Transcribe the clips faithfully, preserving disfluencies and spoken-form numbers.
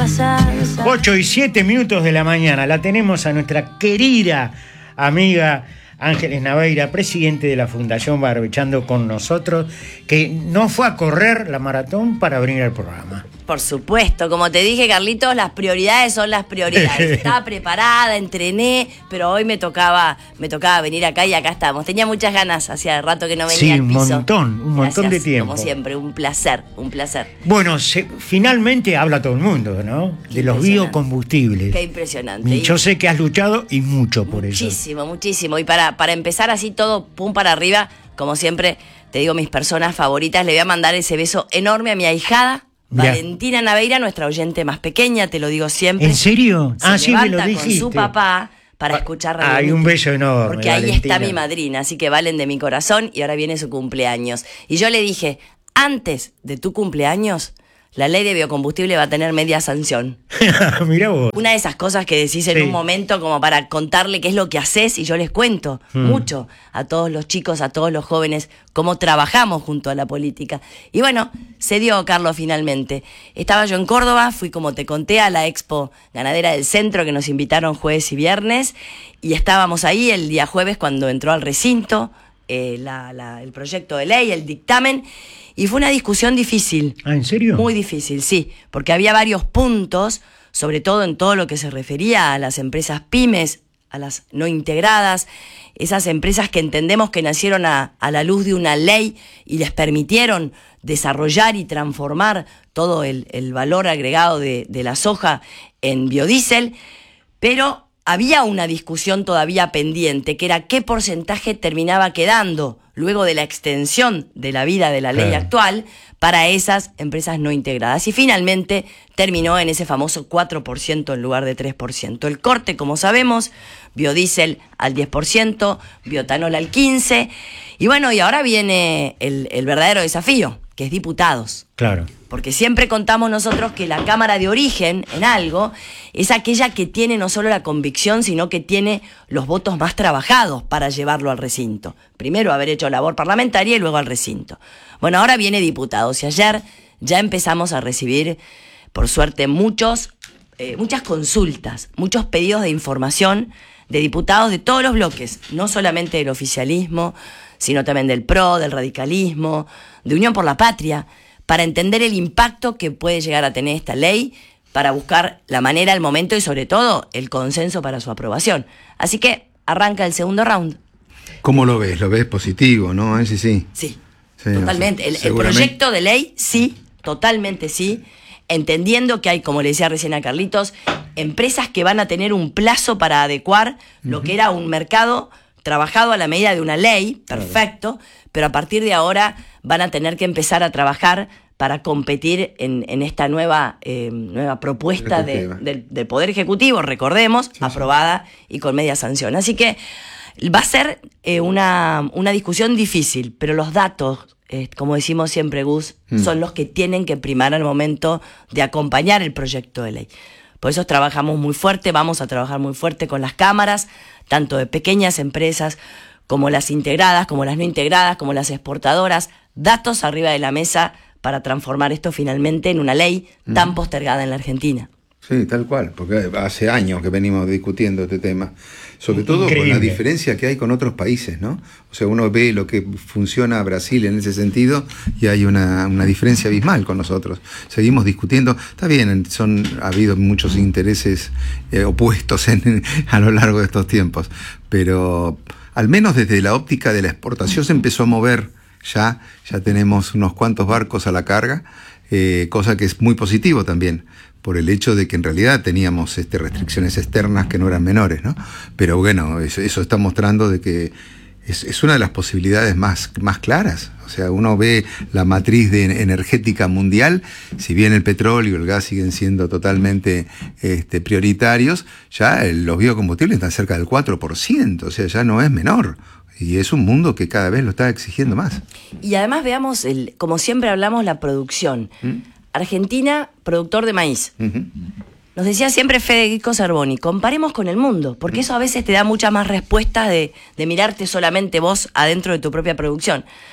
pasar. ocho y siete minutos de la mañana. La tenemos a nuestra querida amiga Ángeles Naveira, presidente de la Fundación Barbechando con nosotros, que no fue a correr la maratón para venir al programa. Por supuesto, como te dije, Carlitos, las prioridades son las prioridades. Estaba preparada, entrené, pero hoy me tocaba, me tocaba venir acá y acá estamos. Tenía muchas ganas, hacía rato que no venía sí, al piso. un montón, un montón Gracias, de tiempo. Como siempre, un placer, un placer. Bueno, se, finalmente habla todo el mundo, ¿no? Qué de los biocombustibles. Qué impresionante. Y yo sé que has luchado y mucho por muchísimo, eso. Muchísimo, muchísimo. Y para, para empezar así todo, pum para arriba, como siempre, te digo mis personas favoritas, le voy a mandar ese beso enorme a mi ahijada, Ya. Valentina Naveira, nuestra oyente más pequeña, te lo digo siempre. ¿En serio? Se ah, sí, me lo levanta dijiste. con su papá para escuchar Radio Hay un Mitre, beso enorme. porque ahí Valentina. está mi madrina, así que Valen de mi corazón y ahora viene su cumpleaños. Y yo le dije, antes de tu cumpleaños, la ley de biocombustible va a tener media sanción. Mirá vos. Una de esas cosas que decís en Sí. un momento como para contarle qué es lo que haces y yo les cuento Mm. mucho a todos los chicos, a todos los jóvenes, cómo trabajamos junto a la política. Y bueno, se dio, Carlos, finalmente. Estaba yo en Córdoba, fui como te conté a la Expo Ganadera del Centro que nos invitaron jueves y viernes y estábamos ahí el día jueves cuando entró al recinto eh, la, la, el proyecto de ley, el dictamen. Y fue una discusión difícil. Ah, ¿en serio? Muy difícil, sí, porque había varios puntos, sobre todo en todo lo que se refería a las empresas pymes, a las no integradas, esas empresas que entendemos que nacieron a, a la luz de una ley y les permitieron desarrollar y transformar todo el, el valor agregado de, de la soja en biodiesel, pero había una discusión todavía pendiente, que era qué porcentaje terminaba quedando luego de la extensión de la vida de la ley Claro. actual para esas empresas no integradas. Y finalmente terminó en ese famoso cuatro por ciento en lugar de tres por ciento. El corte, como sabemos, biodiesel al diez por ciento, biotanol al quince por ciento. Y bueno, y ahora viene el, el verdadero desafío, que es diputados. Claro. Porque siempre contamos nosotros que la Cámara de Origen en algo es aquella que tiene no solo la convicción, sino que tiene los votos más trabajados para llevarlo al recinto. Primero haber hecho labor parlamentaria y luego al recinto. Bueno, ahora viene diputados y ayer ya empezamos a recibir, por suerte, muchos, eh, muchas consultas, muchos pedidos de información de diputados de todos los bloques, no solamente del oficialismo, sino también del P R O, del radicalismo, de Unión por la Patria, para entender el impacto que puede llegar a tener esta ley, para buscar la manera, el momento y sobre todo el consenso para su aprobación. Así que arranca el segundo round. ¿Cómo lo ves? ¿Lo ves positivo, no? Sí, sí. Sí, Sí, totalmente. o sea, el, el seguramente. proyecto de ley, sí, totalmente sí. Entendiendo que hay, como le decía recién a Carlitos, empresas que van a tener un plazo para adecuar lo que era un mercado trabajado a la medida de una ley, perfecto, pero a partir de ahora van a tener que empezar a trabajar para competir en, en esta nueva, eh, nueva propuesta de, del, del Poder Ejecutivo, recordemos, sí, aprobada sí. y con media sanción. Así que va a ser eh, una, una discusión difícil, pero los datos, eh, como decimos siempre, Gus, mm. son los que tienen que primar al momento de acompañar el proyecto de ley. Por eso trabajamos muy fuerte, vamos a trabajar muy fuerte con las cámaras, tanto de pequeñas empresas como las integradas, como las no integradas, como las exportadoras, datos arriba de la mesa para transformar esto finalmente en una ley tan mm. postergada en la Argentina. Sí, tal cual, porque hace años que venimos discutiendo este tema, sobre todo Increíble. Con la diferencia que hay con otros países, ¿no? O sea, uno ve lo que funciona Brasil en ese sentido y hay una, una diferencia abismal con nosotros. Seguimos discutiendo, está bien, son, ha habido muchos intereses eh, opuestos en, a lo largo de estos tiempos, pero al menos desde la óptica de la exportación se empezó a mover ya, ya tenemos unos cuantos barcos a la carga, eh, cosa que es muy positivo también, por el hecho de que en realidad teníamos este, restricciones externas que no eran menores, ¿no? Pero bueno, eso, eso está mostrando de que es, es una de las posibilidades más, más claras. O sea, uno ve la matriz de energética mundial, si bien el petróleo y el gas siguen siendo totalmente este, prioritarios, ya el, los biocombustibles están cerca del cuatro por ciento, o sea, ya no es menor. Y es un mundo que cada vez lo está exigiendo más. Y además veamos, el, como siempre hablamos, la producción. ¿Mm? Argentina, productor de maíz. Uh-huh. Nos decía siempre Federico Zerboni, comparemos con el mundo, porque eso a veces te da muchas más respuestas de, de mirarte solamente vos adentro de tu propia producción.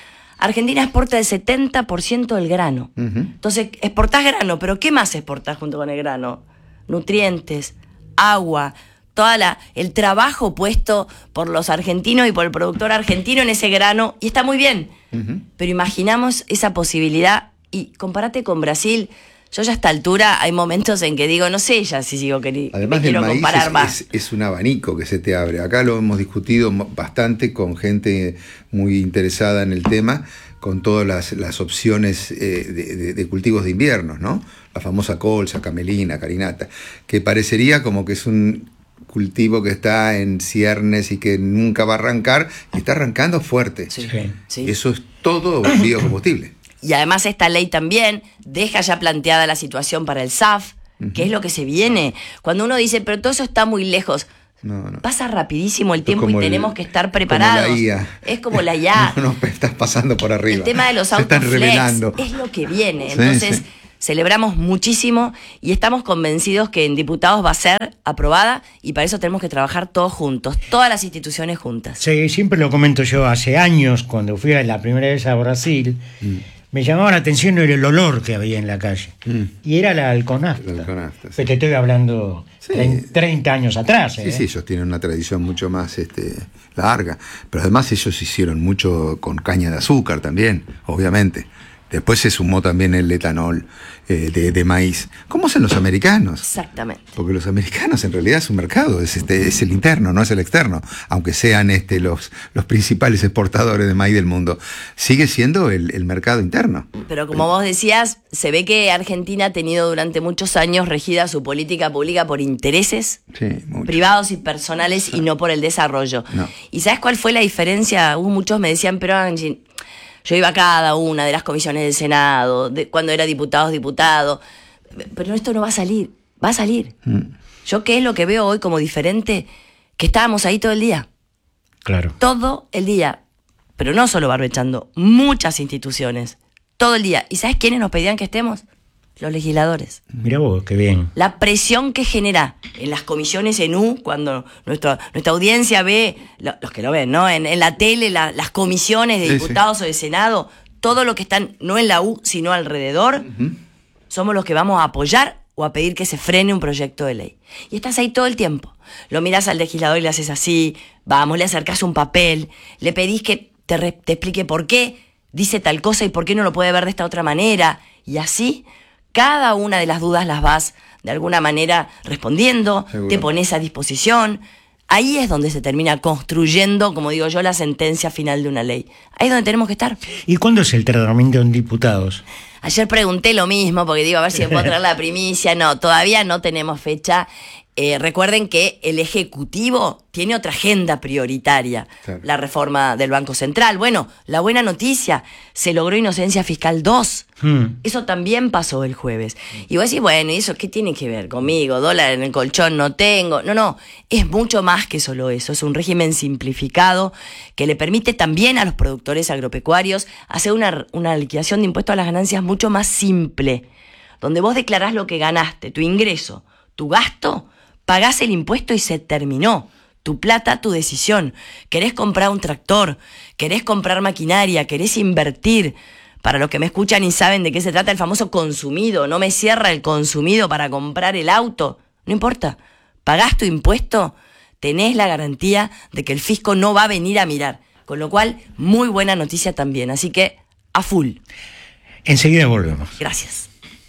Argentina exporta el setenta por ciento del grano. Uh-huh. Entonces, exportás grano, pero ¿qué más exportás junto con el grano? Nutrientes, agua, todo el trabajo puesto por los argentinos y por el productor argentino en ese grano, y está muy bien. Uh-huh. Pero imaginamos esa posibilidad, y compárate con Brasil. Yo ya a esta altura hay momentos en que digo, no sé ya si sigo queri- Además me quiero del maíz comparar es, más. Es, es un abanico que se te abre. Acá lo hemos discutido bastante con gente muy interesada en el tema, con todas las, las opciones eh, de, de, de cultivos de invierno, ¿no? La famosa colza, camelina, carinata, que parecería como que es un cultivo que está en ciernes y que nunca va a arrancar, y está arrancando fuerte. Sí, sí. Eso es todo biocombustible. Y además esta ley también deja ya planteada la situación para el S A F, uh-huh. que es lo que se viene. Cuando uno dice, pero todo eso está muy lejos, no, no. pasa rapidísimo el tiempo y tenemos el, que estar preparados. Como la I A. Es como la I A. No, no, estás pasando por arriba. El tema de los autos flex es lo que viene. Sí, Entonces, sí. celebramos muchísimo y estamos convencidos que en diputados va a ser aprobada, y para eso tenemos que trabajar todos juntos, todas las instituciones juntas. Sí, siempre lo comento yo. Hace años, cuando fui a la primera vez a Brasil, mm. me llamaba la atención el olor que había en la calle. Mm. Y era la alconafta. La alconafta, sí. Pero te estoy hablando sí. treinta años atrás. Sí, ¿eh? sí, ellos tienen una tradición mucho más este, larga. Pero además ellos hicieron mucho con caña de azúcar también, obviamente. Después se sumó también el etanol eh, de, de maíz. ¿Cómo hacen los americanos? Exactamente. Porque los americanos en realidad su mercado es, este, es el interno, no es el externo. Aunque sean este, los, los principales exportadores de maíz del mundo, sigue siendo el, el mercado interno. Pero como vos decías, se ve que Argentina ha tenido durante muchos años regida su política pública por intereses sí, privados y personales sí. y no por el desarrollo. No. ¿Y sabes cuál fue la diferencia? Hubo muchos me decían, pero Angie, yo iba a cada una de las comisiones del Senado, de, cuando era diputado, diputado, pero esto no va a salir, va a salir. Mm. Yo, ¿qué es lo que veo hoy como diferente? Que estábamos ahí todo el día. Claro. Todo el día, pero no solo barbechando, muchas instituciones, todo el día. ¿Y sabes quiénes nos pedían que estemos? Los legisladores. Mirá vos, qué bien. La presión que genera en las comisiones en U, cuando nuestra, nuestra audiencia ve, lo, los que lo ven, ¿no? En, en la tele, la, las comisiones de sí, diputados sí. o de Senado, todo lo que están, no en la U, sino alrededor, uh-huh. somos los que vamos a apoyar o a pedir que se frene un proyecto de ley. Y estás ahí todo el tiempo. Lo mirás al legislador y le haces así, vamos, le acercás un papel, le pedís que te, re, te explique por qué dice tal cosa y por qué no lo puede ver de esta otra manera. Y así, cada una de las dudas las vas de alguna manera respondiendo, seguro. Te pones a disposición. Ahí es donde se termina construyendo, como digo yo, la sentencia final de una ley. Ahí es donde tenemos que estar. ¿Y cuándo es el tratamiento en diputados? Ayer pregunté lo mismo, porque digo, a ver si me puedo traer la primicia. No, todavía no tenemos fecha. Eh, recuerden que el Ejecutivo tiene otra agenda prioritaria, claro. La reforma del Banco Central. Bueno, la buena noticia, se logró inocencia fiscal dos. Hmm. Eso también pasó el jueves. Y vos decís, bueno, ¿y eso qué tiene que ver conmigo? Dólar en el colchón no tengo. No, no, es mucho más que solo eso. Es un régimen simplificado que le permite también a los productores agropecuarios hacer una, una liquidación de impuestos a las ganancias mucho más simple, donde vos declarás lo que ganaste, tu ingreso, tu gasto, pagás el impuesto y se terminó. Tu plata, tu decisión. Querés comprar un tractor, querés comprar maquinaria, querés invertir. Para los que me escuchan y saben de qué se trata el famoso consumido, no me cierra el consumido para comprar el auto. No importa. Pagás tu impuesto, tenés la garantía de que el fisco no va a venir a mirar. Con lo cual, muy buena noticia también. Así que, a full. Enseguida volvemos. Gracias.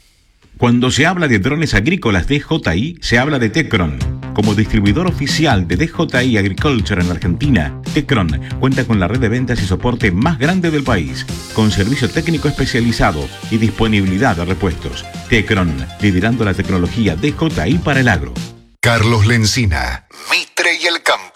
Cuando se habla de drones agrícolas D J I, se habla de Tecron. Como distribuidor oficial de D J I Agriculture en Argentina, Tecron cuenta con la red de ventas y soporte más grande del país, con servicio técnico especializado y disponibilidad de repuestos. Tecron, liderando la tecnología D J I para el agro. Carlos Lencina, Mitre y el